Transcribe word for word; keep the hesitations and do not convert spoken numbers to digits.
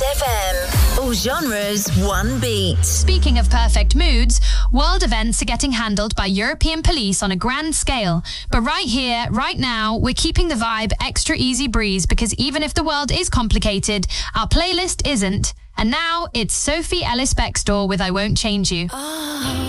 Mix F M. All genres, one beat. Speaking of perfect moods, world events are getting handled by European police on a grand scale. But right here, right now, we're keeping the vibe extra easy breeze because even if the world is complicated, our playlist isn't. And now it's Sophie Ellis Bextor with I Won't Change You. Oh.